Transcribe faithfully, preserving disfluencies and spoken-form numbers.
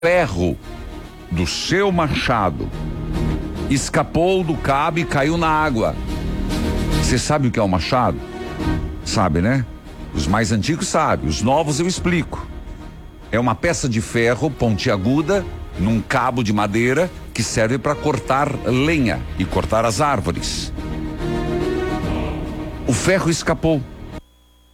ferro do seu machado escapou do cabo e caiu na água. Você sabe o que é um machado? Sabe, né? Os mais antigos sabem, os novos eu explico. É uma peça de ferro pontiaguda num cabo de madeira que serve para cortar lenha e cortar as árvores. O ferro escapou.